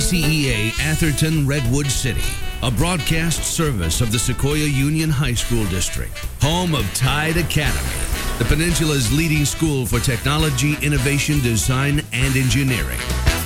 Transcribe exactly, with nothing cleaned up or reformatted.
C E A Atherton Redwood City, a broadcast service of the Sequoia Union High School District, home of Tide Academy, the Peninsula's leading school for technology, innovation, design, and engineering.